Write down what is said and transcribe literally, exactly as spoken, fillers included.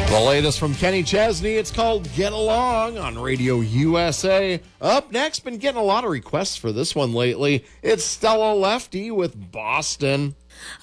The latest from Kenny Chesney, it's called Get Along on Radio U S A. Up next, been getting a lot of requests for this one lately. It's Stella Lefty with Boston.